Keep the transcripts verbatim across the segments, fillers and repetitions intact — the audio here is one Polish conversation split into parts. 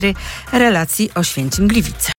relacji Oświęcim-Gliwice.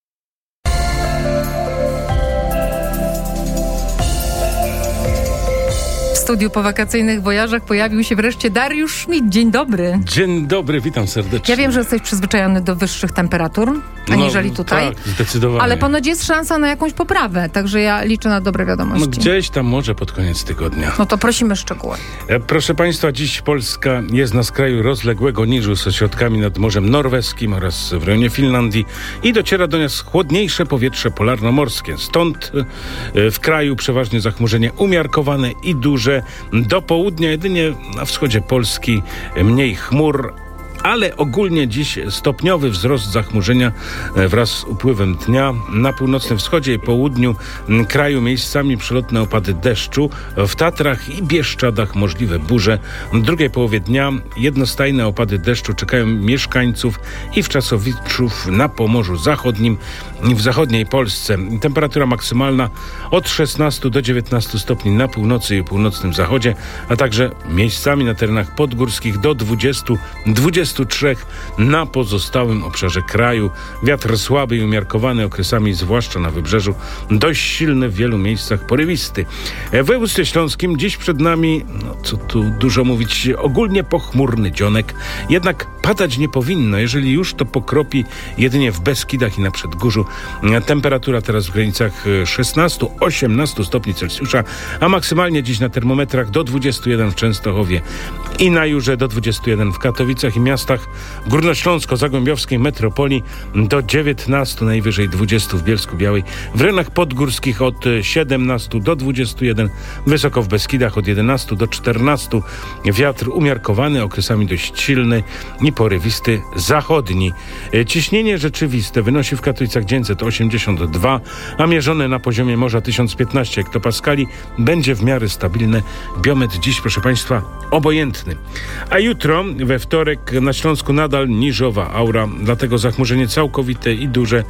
W studiu po wakacyjnych wojażach pojawił się wreszcie Dariusz Schmidt. Dzień dobry. Dzień dobry, witam serdecznie. Ja wiem, że jesteś przyzwyczajony do wyższych temperatur, aniżeli no, tutaj. Tak, zdecydowanie. Ale ponoć jest szansa na jakąś poprawę, także ja liczę na dobre wiadomości. No gdzieś tam może pod koniec tygodnia. No to prosimy szczegóły. E, Proszę Państwa, dziś Polska jest na skraju rozległego niżu z ośrodkami nad Morzem Norweskim oraz w rejonie Finlandii i dociera do nas chłodniejsze powietrze polarnomorskie. Stąd e, w kraju przeważnie zachmurzenie umiarkowane i duże. Do południa jedynie na wschodzie Polski mniej chmur, ale ogólnie dziś stopniowy wzrost zachmurzenia wraz z upływem dnia. Na północnym wschodzie i południu kraju miejscami przelotne opady deszczu. W Tatrach i Bieszczadach możliwe burze. W drugiej połowie dnia jednostajne opady deszczu czekają mieszkańców i wczasowiczów na Pomorzu Zachodnim i w zachodniej Polsce. Temperatura maksymalna od szesnastu do dziewiętnastu stopni na północy i północnym zachodzie, a także miejscami na terenach podgórskich do dwudziestu do dwudziestu trzech na pozostałym obszarze kraju. Wiatr słaby i umiarkowany, okresami zwłaszcza na wybrzeżu dość silny, w wielu miejscach porywisty. W województwie śląskim dziś przed nami, no co tu dużo mówić, ogólnie pochmurny dzionek. Jednak padać nie powinno. Jeżeli już, to pokropi jedynie w Beskidach i na Przedgórzu. Temperatura teraz w granicach szesnastu do osiemnastu stopni Celsjusza, a maksymalnie dziś na termometrach do dwudziestu jeden w Częstochowie i na Jurze, do dwudziestu jeden w Katowicach i miastach górnośląsko-zagłębiowskiej metropolii, do dziewiętnastu, najwyżej dwudziestu w Bielsku-Białej. W rejonach podgórskich od siedemnastu do dwudziestu jeden, wysoko w Beskidach od jedenastu do czternastu. Wiatr umiarkowany, okresami dość silny i porywisty zachodni. Ciśnienie rzeczywiste wynosi w Katowicach dziewięćset osiemdziesiąt dwa, a mierzone na poziomie morza tysiąc piętnaście hektopaskali. Będzie w miarę stabilne. Biometr dziś, proszę Państwa, obojętny. A jutro, we wtorek, na Śląsku nadal niżowa aura, dlatego zachmurzenie całkowite i duże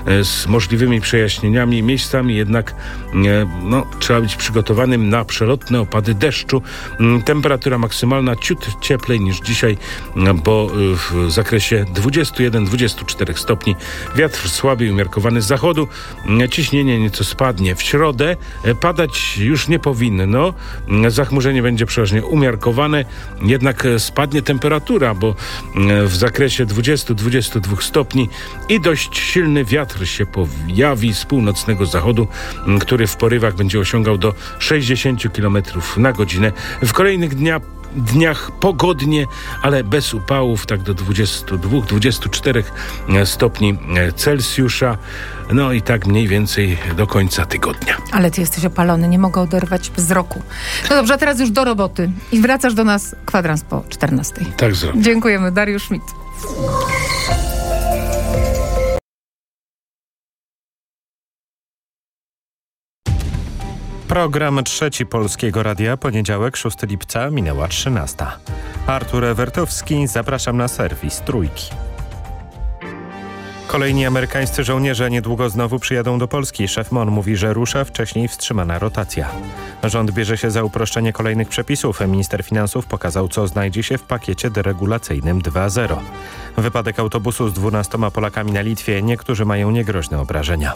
z możliwymi przejaśnieniami. Miejscami jednak no, trzeba być przygotowanym na przelotne opady deszczu. Temperatura maksymalna ciut cieplej niż dzisiaj, bo w zakresie dwudziestu jeden do dwudziestu czterech stopni. Wiatr słaby i umiarkowany z zachodu. Ciśnienie nieco spadnie. W środę padać już nie powinno. Zachmurzenie będzie przeważnie umiarkowane, jednak spadnie temperatura, bo w zakresie dwudziestu do dwudziestu dwóch stopni i dość silny wiatr się pojawi z północnego zachodu, który w porywach będzie osiągał do sześćdziesięciu kilometrów na godzinę. W kolejnych dniach dniach pogodnie, ale bez upałów, tak do dwudziestu dwóch do dwudziestu czterech stopni Celsjusza. No i tak mniej więcej do końca tygodnia. Ale ty jesteś opalony, nie mogę oderwać wzroku. No dobrze, a teraz już do roboty. I wracasz do nas kwadrans po czternastej. Tak zrobię. Dziękujemy. Dariusz Schmidt. Program Trzeci Polskiego Radia, poniedziałek, szóstego lipca, minęła trzynasta. Artur Ewertowski, zapraszam na serwis Trójki. Kolejni amerykańscy żołnierze niedługo znowu przyjadą do Polski. Szef M O N mówi, że rusza wcześniej wstrzymana rotacja. Rząd bierze się za uproszczenie kolejnych przepisów. Minister finansów pokazał, co znajdzie się w pakiecie deregulacyjnym dwa zero. Wypadek autobusu z dwunastoma Polakami na Litwie. Niektórzy mają niegroźne obrażenia.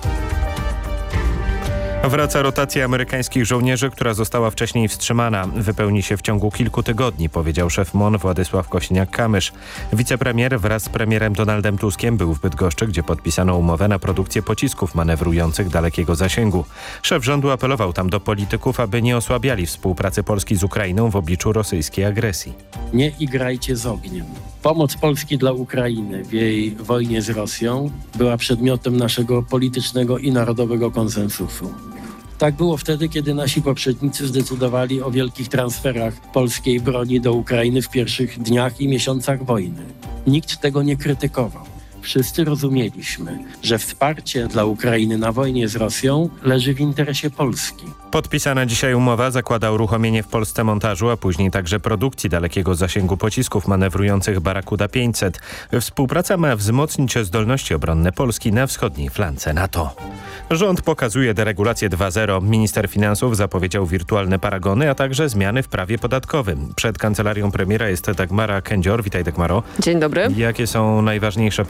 Wraca rotacja amerykańskich żołnierzy, która została wcześniej wstrzymana. Wypełni się w ciągu kilku tygodni, powiedział szef M O N Władysław Kosiniak-Kamysz. Wicepremier wraz z premierem Donaldem Tuskiem był w Bydgoszczy, gdzie podpisano umowę na produkcję pocisków manewrujących dalekiego zasięgu. Szef rządu apelował tam do polityków, aby nie osłabiali współpracy Polski z Ukrainą w obliczu rosyjskiej agresji. Nie igrajcie z ogniem. Pomoc Polski dla Ukrainy w jej wojnie z Rosją była przedmiotem naszego politycznego i narodowego konsensusu. Tak było wtedy, kiedy nasi poprzednicy zdecydowali o wielkich transferach polskiej broni do Ukrainy w pierwszych dniach i miesiącach wojny. Nikt tego nie krytykował. Wszyscy rozumieliśmy, że wsparcie dla Ukrainy na wojnie z Rosją leży w interesie Polski. Podpisana dzisiaj umowa zakłada uruchomienie w Polsce montażu, a później także produkcji dalekiego zasięgu pocisków manewrujących Barakuda pięćset. Współpraca ma wzmocnić zdolności obronne Polski na wschodniej flance NATO. Rząd pokazuje deregulację dwa zero. Minister finansów zapowiedział wirtualne paragony, a także zmiany w prawie podatkowym. Przed kancelarią premiera jest Dagmara Kędzior. Witaj, Dagmaro. Dzień dobry. Jakie są najważniejsze